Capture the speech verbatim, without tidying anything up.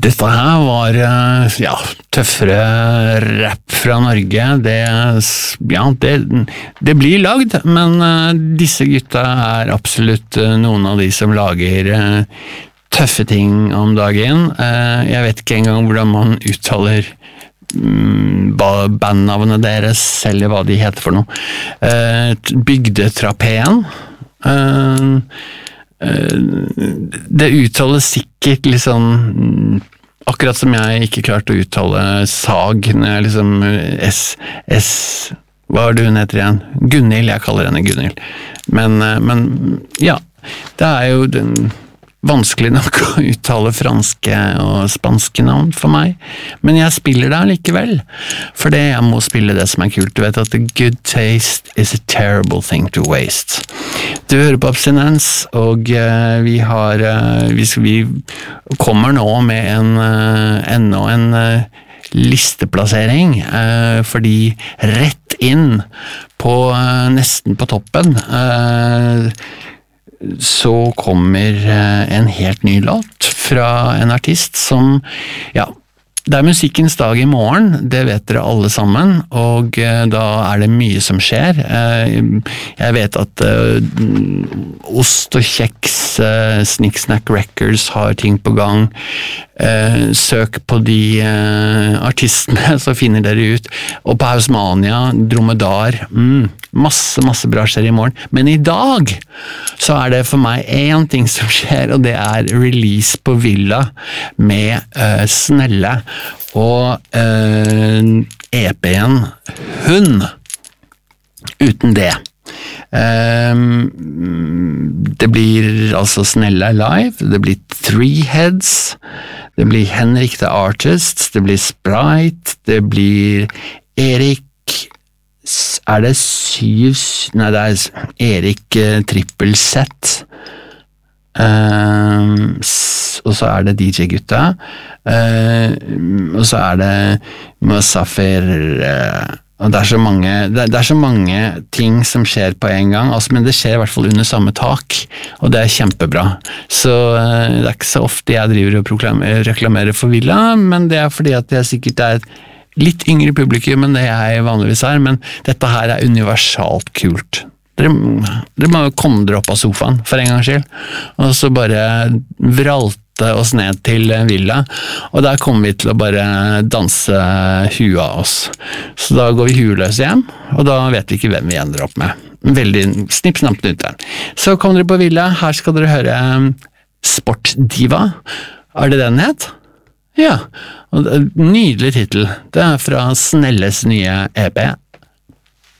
Dette her var ja, tøffere rap fra Norge. Det, ja, det, det blir lagd, men disse gutta er absolutt noen av de som lager tøffe ting om dagen. Jeg vet ikke engang hvordan man uttaler bandnavnet deres, eller hva de heter for noe. Bygdetrapeen. Det uttales sikkert liksom akkurat som jeg ikke klarte å uttale sag når jeg liksom S, S hva er det hun heter igjen? Gunhild, jeg kaller henne Gunhild men, men ja, det er jo den vanskelig nok å uttale franske og spanske navn for meg, men jeg spiller det likevel, for det jeg må spille det som er kult. Du vet at the good taste is a terrible thing to waste. Du hører på Abstinens, og uh, vi har uh, vi, vi kommer nå med en uh, enda en uh, listeplassering, uh, fordi rett inn på uh, nesten på toppen uh, så kommer en helt ny låt fra en artist som, ja, det er musikkens dag i morgen, det vet dere alle sammen, og da er det mye som skjer. Jeg vet at Ost og Kjeks, Snicksnack Records har ting på gang. Søk på de artistene, så finner dere ut. Og på Hausmania, Dromedar, mm, masse, masse bra skjer i morgen. Men i dag så er det for meg en ting som skjer, og det er release på Villa med uh, Snelle og uh, E P-en Hun uten det. Um, det blir altså Snelle live, det blir Three Heads, det blir Henrik the Artist, det blir Sprite, det blir Erik, er det syv, nei det er Erik uh, Trippelsett, um, og så er det D J-gutta, uh, og så er det Musafir, uh, og det er så mange, det, det er så mange ting som skjer på en gang, altså, men det skjer i hvert fall under samme tak, og det er kjempebra. Så uh, det er ikke så ofte jeg driver og reklamerer for Villa, men det er fordi at jeg sikkert er et litt yngre publikum enn det jeg vanligvis er, men dette her er universalt kult. Dere, dere må komme dere opp av sofaen, for en gangs skyld, og så bare vralte oss ned til Villa, og der kommer vi til å bare danse huet av oss. Så da går vi hueløse hjem, og da vet vi ikke hvem vi ender opp med. Veldig snipp, snapp, nytt der. Så kommer dere på Villa, her skal dere høre Sportdiva. Er det den het? Ja, og nydelig titel. Det er fra Snelles nye E P.